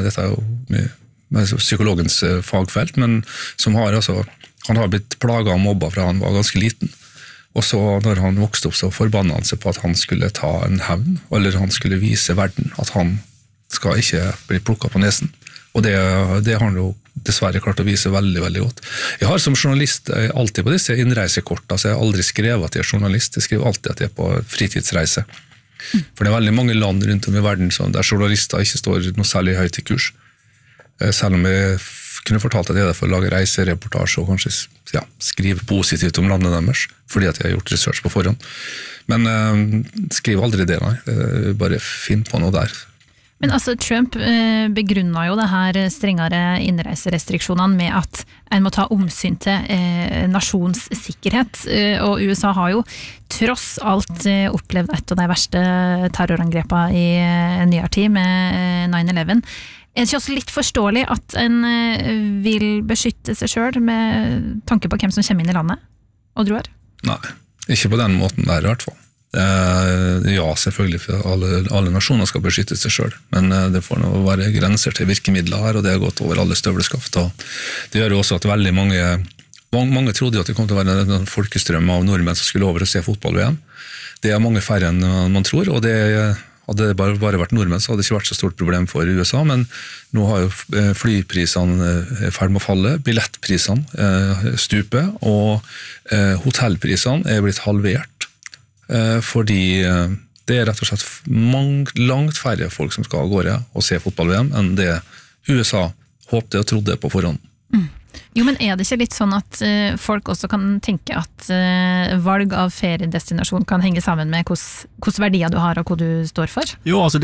dette jo med psykologens fagfelt, men som han har blitt plaget og mobbet fra han var ganske liten. Og så når han vokste opp så forbannet han seg på at han skulle ta en hevn, eller han skulle vise verden at han skal ikke bli plukket på nesen. Og det har han jo dessverre klart å vise veldig, veldig godt. Jeg har som journalist alltid på disse innreisekort, altså jeg har aldri skrevet at jeg er journalist, jeg skriver alltid at jeg er på fritidsreise. For det er veldig mange land rundt om i verden der journalister ikke står noe særlig høyt i kurs. Selv om jeg kunne fortalt at jeg er der for å lage reisereportasje og kanskje skrive positivt om landet deres, fordi at jeg har gjort research på forhånd. Men skriv aldri det, nei. Bare finn på noe der. Men altså, Trump begrunnet jo det her strengere innreiserestriksjonene med at en må ta omsyn til nasjons sikkerhet, og USA har jo tross alt opplevd et av de verste terrorangrepene i nyere tid med 9/11. Er det ikke også litt forståelig at en vil beskytte seg selv med tanke på hvem som kommer inn i landet og drar? Nei, ikke på den måten der i hvert fall. Ja, selvfølgelig, for alle nasjoner skal beskytte seg selv, men det får nå være grenser til virkemidler her, og det har gått over alle støvleskaft. Det gjør jo også at veldig mange trodde at det kom til å være en folkestrøm av nordmenn som skulle over og se fotball-VM. Det er mange færre enn man tror, og hadde det bare vært nordmenn, så hadde det ikke vært så stort problem for USA, men nå har jo flyprisene i ferd med å falle, billettprisene stuper, og hotellprisene er blitt halvert. Fordi det er rett og slett langt færre folk som skal av gårde og se fotball-VM enn det USA håpte og trodde på forhånd. Jo, men er det ikke litt sånn at folk også kan tenke at valg av feriedestinasjon kan henge sammen med hvilke verdier du har og hva du står for? Jo, altså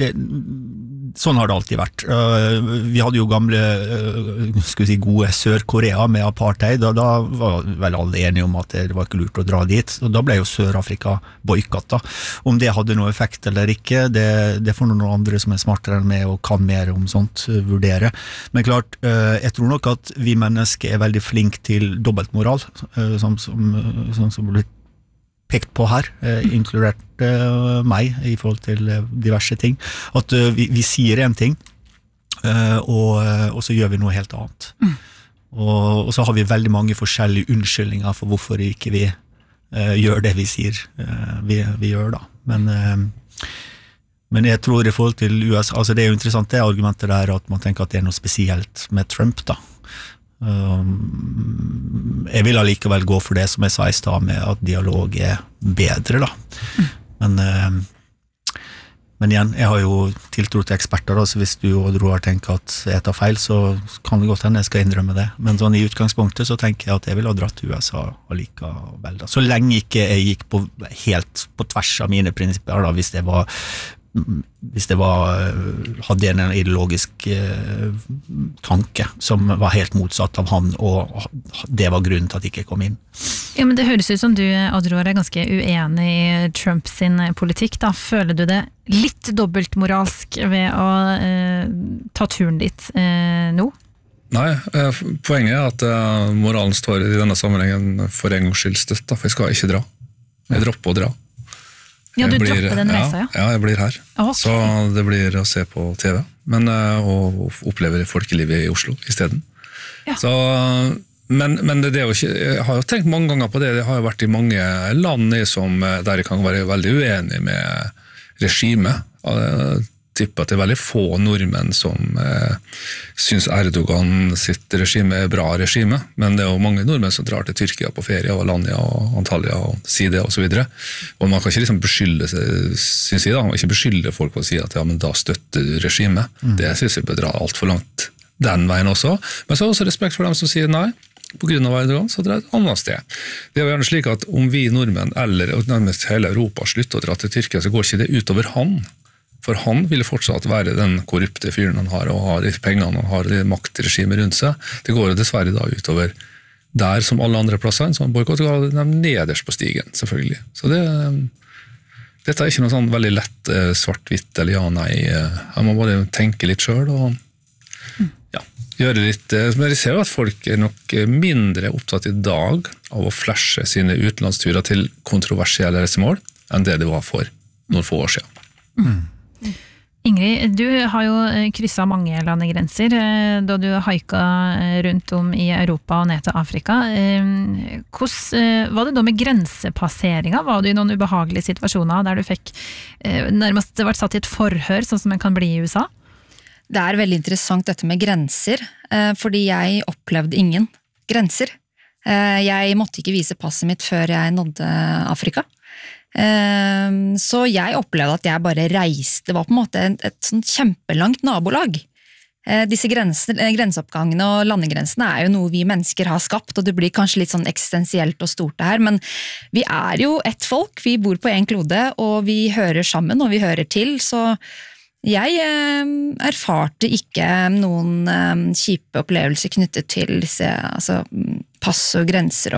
sånn har det alltid vært. Vi hadde jo gamle, gode Sør-Korea med apartheid, og da var vel alle enige om at det var ikke lurt å dra dit, og da ble jo Sør-Afrika boykottet. Om det hadde noe effekt eller ikke, det får noen andre som er smartere enn meg og kan mer om sånt vurdere. Men klart, jeg tror nok at vi mennesker er veldig flink til dobbeltmoral, som blir pekt på her, inkludert meg i forhold til diverse ting. At vi sier en ting, og så gjør vi noe helt annet. Og så har vi veldig mange forskjellige unnskyldninger for hvorfor ikke vi gjør det vi sier vi gjør da. Men jeg tror i forhold til USA, altså det er jo interessant det argumentet der at man tenker at det er noe spesielt med Trump da. Jeg vil allikevel gå for det som jeg sa i sted med at dialog er bedre da. Men igjen, jeg har jo tiltro til eksperter da, så hvis du og Roar tenker at jeg tar feil, så kan det godt hende jeg skal innrømme det. Men sånn i utgangspunktet så tenker jeg at jeg vil ha dratt til USA allikevel da. Så lenge ikke jeg gikk helt på tvers av mine prinsipper da, hvis det hadde en ideologisk tanke som var helt motsatt av han, og det var grunnen til at jeg ikke kom inn. Ja, men det høres ut som du, Oddror, er ganske uenig i Trump sin politikk da. Føler du det litt dobbeltmoralsk ved å ta turen dit nå? Nei, poenget er at moralen står i denne sammenhengen for en gangs skyld støtt, for jeg skal ikke dra. Jeg dropper å dra. Ja, du dropper den reisa, ja? Ja, jeg blir her. Okay. Så det blir å se på TV, men å oppleve folkelivet i Oslo i stedet. Ja. Så, men det er jo ikke, jeg har jo tenkt mange ganger på det, det har jo vært i mange land der jeg kan være veldig uenig med regimet. Jeg tipper at det er veldig få nordmenn som synes Erdogan sitt regime er bra regime, men det er jo mange nordmenn som drar til Tyrkia på ferie, og Alanya og Antalya og Side og så videre. Og man kan ikke liksom beskylde man kan ikke beskylde folk på å si at ja, men da støtter du regime. Det synes jeg bør dra alt for langt den veien også. Men så er også respekt for dem som sier nei, på grunn av Erdogan, så drar jeg et annet sted. Det er jo gjerne slik at om vi nordmenn, eller nærmest hele Europa, slutter å dra til Tyrkia, så går ikke det utover han. For han ville fortsatt være den korrupte fyren han har, og har de pengene han har, det maktregimet rundt seg. Det går jo dessverre da utover der som alle andre plasser, en sånn boykott, går de nederst på stigen, selvfølgelig. Så dette er ikke noe sånn veldig lett svart-hvitt eller ja-nei. Jeg må bare tenke litt selv, og gjøre litt. Men jeg ser jo at folk er nok mindre opptatt i dag av å flashe sine utenlandsturer til kontroversielle reisemål enn det var for noen få år siden. Ingrid, du har jo krysset mange landegrenser da du haika rundt om i Europa og ned til Afrika. Hvordan var det da med grensepasseringer? Var du i noen ubehagelige situasjoner der du fikk nærmest vært satt i et forhør, sånn som man kan bli i USA? Det veldig interessant dette med grenser, fordi jeg opplevde ingen grenser. Jeg måtte ikke vise passet mitt før jeg nådde Afrika. Så jeg opplevde at jeg bare reiste, det var på en måte et sånt kjempelangt nabolag. Disse grenseoppgangene og landegrensene jo noe vi mennesker har skapt, og det blir kanskje litt sånn eksistensielt og stort det her, men vi jo ett folk, vi bor på en klode, og vi hører sammen, og vi hører til, så jeg erfarte ikke noen kjipe opplevelser knyttet til disse pass og grenser,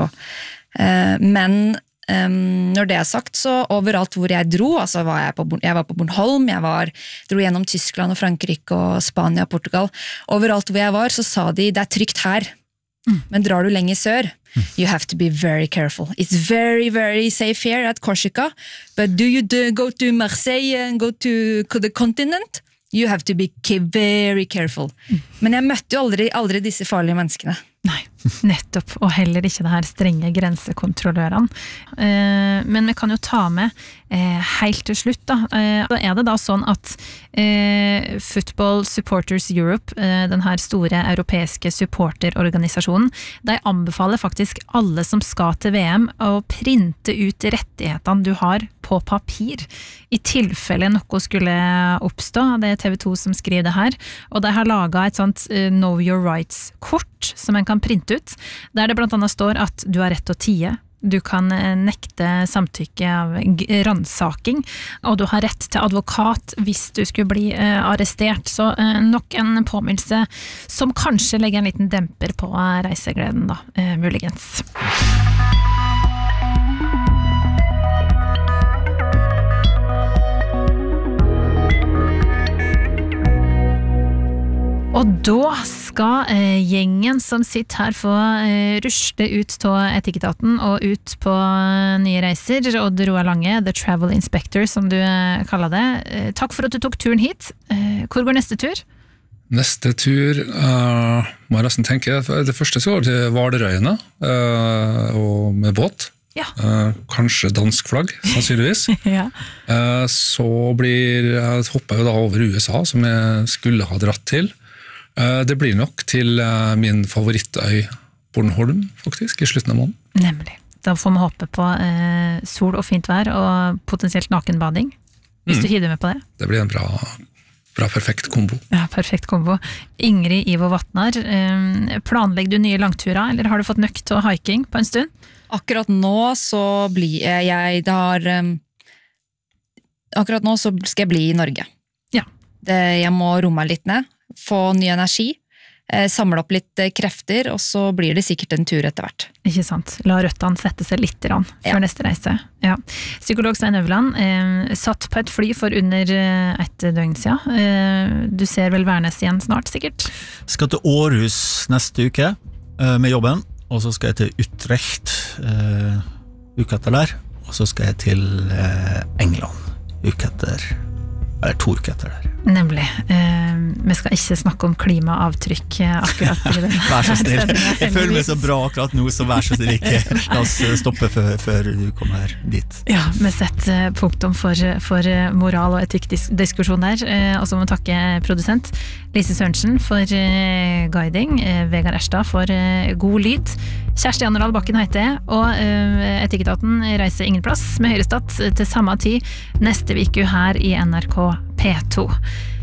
men når det sagt, så overalt hvor jeg dro, jeg var på Bornholm, dro gjennom Tyskland og Frankrike og Spania og Portugal, overalt hvor jeg var, så sa de, det trygt her, men drar du lenger sør, you have to be very careful. It's very, very safe here at Corsica, but do you go to Marseille and go to the continent? You have to be very careful. Men jeg møtte jo aldri disse farlige menneskene. Nei, nettopp, og heller ikke det her strenge grensekontrollørene. Men vi kan jo ta med helt til slutt da. Da det da sånn at Football Supporters Europe, den her store europeiske supporterorganisasjonen, de anbefaler faktisk alle som skal til VM å printe ut rettighetene du har på papir, i tilfelle noe skulle oppstå. Det TV 2 som skriver det her, og de har laget et sånt Know Your Rights-kort som man kan printe ut, der det blant annet står at du har rett til å tie, du kan nekte samtykke av rannsaking, og du har rett til advokat hvis du skulle bli arrestert. Så nok en påminnelse som kanskje legger en liten demper på reisegleden da, muligens. Og da skal gjengen som sitter her få rusle ut til Etikketaten og ut på nye reiser, Odd Roar Lange, The Travel Inspector som du kaller det. Takk for at du tok turen hit. Hvor går neste tur? Neste tur må jeg nesten tenke. Det første skal gå til Hvalerøyene og med båt. Ja. Kanskje dansk flagg, sannsynligvis. Ja. Så hopper jeg jo da over USA, som jeg skulle ha dratt til. Det blir nok til min favorittøy Bornholm, faktisk, i slutten av måneden. Nemlig. Da får vi håpe på sol og fint vær, og potensielt nakenbading, hvis du hiver med på det. Det blir en bra, perfekt kombo. Ja, perfekt kombo. Ingrid Ivo Vatnar, planlegger du nye langturer, eller har du fått nøkt til hiking på en stund? Akkurat nå så skal jeg bli i Norge. Ja. Jeg må romme meg litt ned, få ny energi, samle opp litt krefter, og så blir det sikkert en tur etter hvert. Ikke sant? La røttene sette seg litt før neste reise. Ja. Psykolog Svein Øverland, satt på et fly for under et døgn siden. Du ser vel Værnes igjen snart, sikkert? Skal til Aarhus neste uke med jobben, og så skal jeg til Utrecht uke etter der, og så skal jeg til England uke etter, eller 2 uker etter der. Nemlig. Vi skal ikke snakke om klimaavtrykk akkurat i den. Vær så snill. Jeg føler meg så bra akkurat nå, så vær så snill ikke. La oss stoppe før du kommer dit. Ja, vi setter punktum for moral- og etikkdiskusjon der. Og så må vi takke produsent Lise Sørensen for guiding, Vegard Erstad for god lyd, Kjersti Anderdal Bakken heter jeg, og Etikketaten reiser ingen plass med Høyrestad til samme tid neste uke her i NRK P2.